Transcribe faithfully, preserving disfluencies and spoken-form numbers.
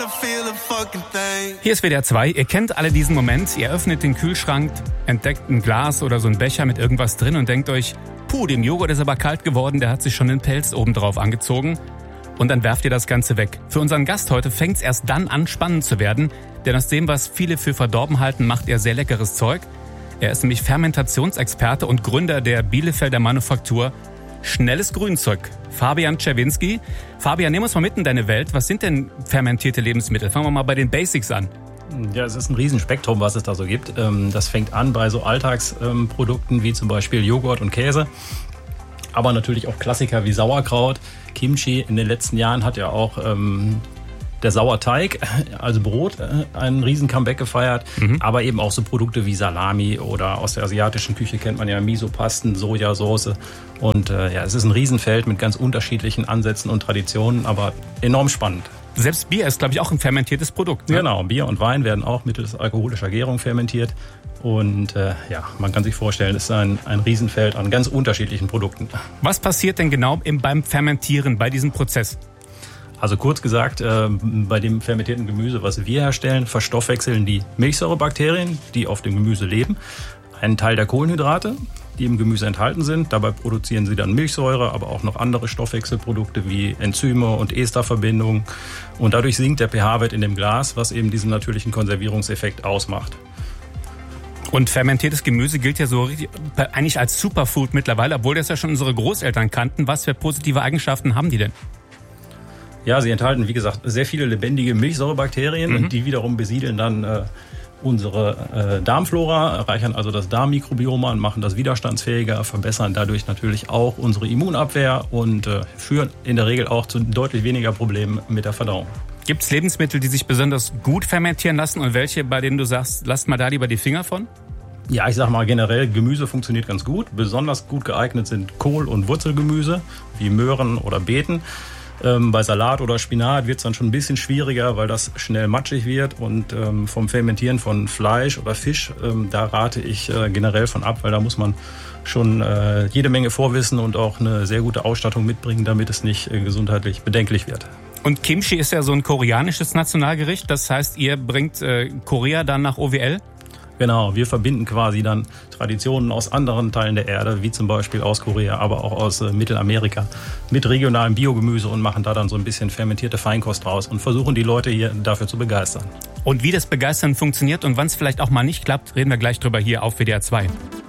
Hier ist W D R zwei. Ihr kennt alle diesen Moment. Ihr öffnet den Kühlschrank, entdeckt ein Glas oder so ein Becher mit irgendwas drin und denkt euch, puh, dem Joghurt ist aber kalt geworden, der hat sich schon den Pelz obendrauf angezogen. Und dann werft ihr das Ganze weg. Für unseren Gast heute fängt es erst dann an, spannend zu werden. Denn aus dem, was viele für verdorben halten, macht er sehr leckeres Zeug. Er ist nämlich Fermentationsexperte und Gründer der Bielefelder Manufaktur Schnelles Grünzeug. Fabian Czerwinski. Fabian, nimm uns mal mit in deine Welt. Was sind denn fermentierte Lebensmittel? Fangen wir mal bei den Basics an. Ja, es ist ein Riesenspektrum, was es da so gibt. Das fängt an bei so Alltagsprodukten wie zum Beispiel Joghurt und Käse. Aber natürlich auch Klassiker wie Sauerkraut, Kimchi. In den letzten Jahren hat ja auch ähm, der Sauerteig, also Brot, äh, einen riesen Comeback gefeiert. Mhm. Aber eben auch so Produkte wie Salami oder aus der asiatischen Küche kennt man ja Miso-Pasten, Sojasauce. Und äh, ja, es ist ein Riesenfeld mit ganz unterschiedlichen Ansätzen und Traditionen, aber enorm spannend. Selbst Bier ist, glaube ich, auch ein fermentiertes Produkt. Ne? Genau, Bier und Wein werden auch mittels alkoholischer Gärung fermentiert. Und äh, ja, man kann sich vorstellen, es ist ein, ein Riesenfeld an ganz unterschiedlichen Produkten. Was passiert denn genau im, beim Fermentieren, bei diesem Prozess? Also kurz gesagt, äh, bei dem fermentierten Gemüse, was wir herstellen, verstoffwechseln die Milchsäurebakterien, die auf dem Gemüse leben, einen Teil der Kohlenhydrate, die im Gemüse enthalten sind. Dabei produzieren sie dann Milchsäure, aber auch noch andere Stoffwechselprodukte wie Enzyme und Esterverbindungen. Und dadurch sinkt der pH-Wert in dem Glas, was eben diesen natürlichen Konservierungseffekt ausmacht. Und fermentiertes Gemüse gilt ja so eigentlich als Superfood mittlerweile, obwohl das ja schon unsere Großeltern kannten. Was für positive Eigenschaften haben die denn? Ja, sie enthalten, wie gesagt, sehr viele lebendige Milchsäurebakterien, mhm. und die wiederum besiedeln dann äh, unsere äh, Darmflora, erreichern also das Darmmikrobiom und machen das widerstandsfähiger, verbessern dadurch natürlich auch unsere Immunabwehr und äh, führen in der Regel auch zu deutlich weniger Problemen mit der Verdauung. Gibt es Lebensmittel, die sich besonders gut fermentieren lassen und welche, bei denen du sagst, lasst mal da lieber die Finger von? Ja, ich sag mal generell, Gemüse funktioniert ganz gut. Besonders gut geeignet sind Kohl- und Wurzelgemüse, wie Möhren oder Beeten. Ähm, bei Salat oder Spinat wird es dann schon ein bisschen schwieriger, weil das schnell matschig wird. Und ähm, vom Fermentieren von Fleisch oder Fisch, ähm, da rate ich äh, generell von ab, weil da muss man schon äh, jede Menge Vorwissen und auch eine sehr gute Ausstattung mitbringen, damit es nicht äh, gesundheitlich bedenklich wird. Und Kimchi ist ja so ein koreanisches Nationalgericht. Das heißt, ihr bringt äh, Korea dann nach O W L? Genau, wir verbinden quasi dann Traditionen aus anderen Teilen der Erde, wie zum Beispiel aus Korea, aber auch aus äh, Mittelamerika, mit regionalem Biogemüse und machen da dann so ein bisschen fermentierte Feinkost draus und versuchen die Leute hier dafür zu begeistern. Und wie das Begeistern funktioniert und wann es vielleicht auch mal nicht klappt, reden wir gleich drüber hier auf W D R zwei.